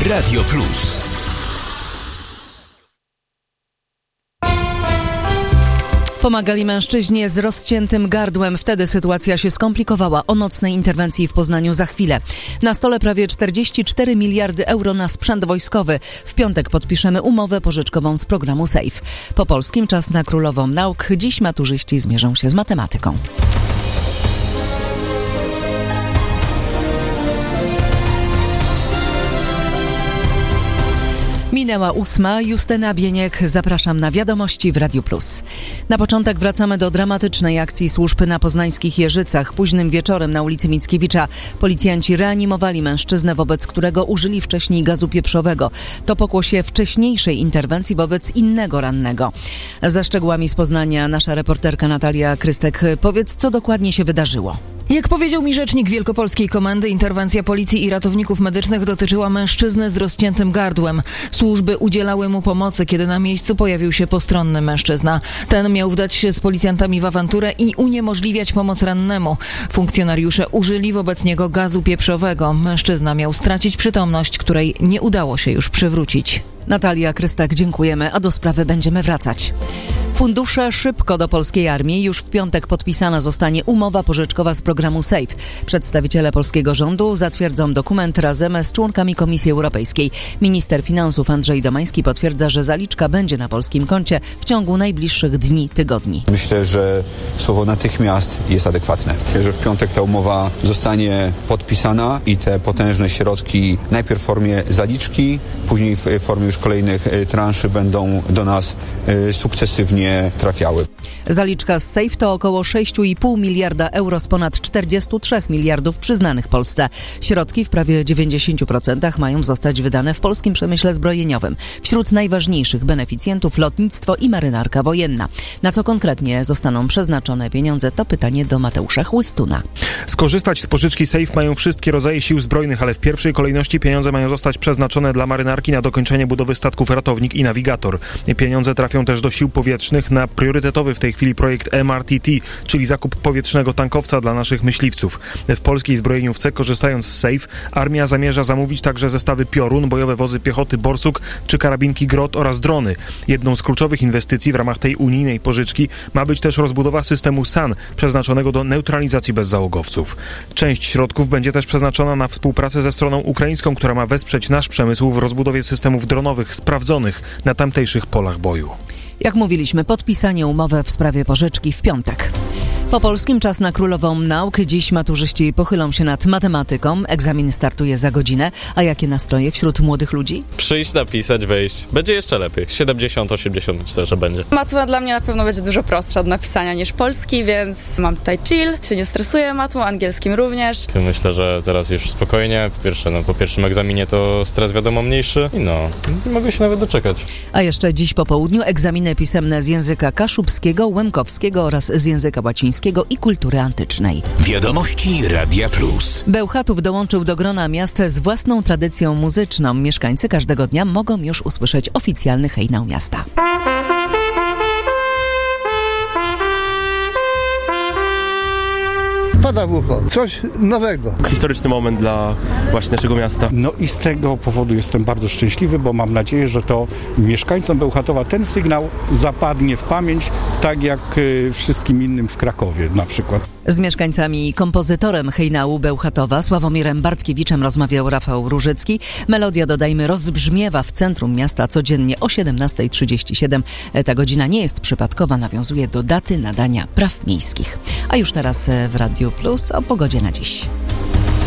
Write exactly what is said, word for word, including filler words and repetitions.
Radio Plus. Pomagali mężczyźnie z rozciętym gardłem. Wtedy sytuacja się skomplikowała. O nocnej interwencji w Poznaniu za chwilę. Na stole prawie czterdzieści cztery miliardy euro na sprzęt wojskowy. W piątek podpiszemy umowę pożyczkową z programu SAFE. Po polskim czas na Królową Nauk. Dziś maturzyści zmierzą się z matematyką. Minęła ósma. Justyna Bieniek. Zapraszam na wiadomości w Radiu Plus. Na początek wracamy do dramatycznej akcji służb na poznańskich Jeżycach. Późnym wieczorem na ulicy Mickiewicza policjanci reanimowali mężczyznę, wobec którego użyli wcześniej gazu pieprzowego. To pokłosie wcześniejszej interwencji wobec innego rannego. Za szczegółami z Poznania nasza reporterka Natalia Krystek. Powiedz, co dokładnie się wydarzyło. Jak powiedział mi rzecznik Wielkopolskiej Komendy, interwencja policji i ratowników medycznych dotyczyła mężczyzny z rozciętym gardłem. Służby udzielały mu pomocy, kiedy na miejscu pojawił się postronny mężczyzna. Ten miał wdać się z policjantami w awanturę i uniemożliwiać pomoc rannemu. Funkcjonariusze użyli wobec niego gazu pieprzowego. Mężczyzna miał stracić przytomność, której nie udało się już przywrócić. Natalia Krystak, dziękujemy, a do sprawy będziemy wracać. Fundusze szybko do polskiej armii. Już w piątek podpisana zostanie umowa pożyczkowa z programu SAFE. Przedstawiciele polskiego rządu zatwierdzą dokument razem z członkami Komisji Europejskiej. Minister finansów Andrzej Domański potwierdza, że zaliczka będzie na polskim koncie w ciągu najbliższych dni, tygodni. Myślę, że słowo natychmiast jest adekwatne. Myślę, że w piątek ta umowa zostanie podpisana i te potężne środki najpierw w formie zaliczki, później w formie już kolejnych transzy będą do nas sukcesywnie trafiały. Zaliczka z SAFE to około sześć i pół miliarda euro z ponad czterdzieści trzy miliardów przyznanych Polsce. Środki w prawie dziewięćdziesiąt procent mają zostać wydane w polskim przemyśle zbrojeniowym. Wśród najważniejszych beneficjentów lotnictwo i marynarka wojenna. Na co konkretnie zostaną przeznaczone pieniądze, to pytanie do Mateusza Chłystuna. Skorzystać z pożyczki SAFE mają wszystkie rodzaje sił zbrojnych, ale w pierwszej kolejności pieniądze mają zostać przeznaczone dla marynarki na dokończenie budowy statków ratownik i nawigator. Pieniądze trafią też do sił powietrznych na priorytetowy w tej chwili projekt M R T T, czyli zakup powietrznego tankowca dla naszych myśliwców. W polskiej zbrojeniówce, korzystając z SAFE, armia zamierza zamówić także zestawy Piorun, bojowe wozy piechoty Borsuk czy karabinki Grot oraz drony. Jedną z kluczowych inwestycji w ramach tej unijnej pożyczki ma być też rozbudowa systemu S A N, przeznaczonego do neutralizacji bezzałogowców. Część środków będzie też przeznaczona na współpracę ze stroną ukraińską, która ma wesprzeć nasz przemysł w rozbudowie systemów dronowych sprawdzonych na tamtejszych polach boju. Jak mówiliśmy, podpisanie umowy w sprawie pożyczki w piątek. Po polskim czas na Królową Nauk. Dziś maturzyści pochylą się nad matematyką. Egzamin startuje za godzinę. A jakie nastroje wśród młodych ludzi? Przyjść, napisać, wyjść. Będzie jeszcze lepiej. siedemdziesiąt osiemdziesiąt myślę, że będzie. Matura dla mnie na pewno będzie dużo prostsza od napisania niż polski, więc mam tutaj chill. Się nie stresuję matą, angielskim również. Myślę, że teraz już spokojnie. Po pierwsze, no, po pierwszym egzaminie to stres wiadomo mniejszy i no, mogę się nawet doczekać. A jeszcze dziś po południu egzaminy pisemne z języka kaszubskiego, łemkowskiego oraz z języka łacińskiego i kultury antycznej. Wiadomości Radia Plus. Bełchatów dołączył do grona miast z własną tradycją muzyczną. Mieszkańcy każdego dnia mogą już usłyszeć oficjalny hejnał miasta. Pada w ucho. Coś nowego. Historyczny moment dla właśnie naszego miasta. No i z tego powodu jestem bardzo szczęśliwy, bo mam nadzieję, że to mieszkańcom Bełchatowa ten sygnał zapadnie w pamięć, tak jak y, wszystkim innym w Krakowie na przykład. Z mieszkańcami i kompozytorem hejnału Bełchatowa Sławomirem Bartkiewiczem rozmawiał Rafał Różycki. Melodia, dodajmy, rozbrzmiewa w centrum miasta codziennie o siedemnasta trzydzieści siedem. Ta godzina nie jest przypadkowa, nawiązuje do daty nadania praw miejskich. A już teraz w Radiu Plus o pogodzie na dziś.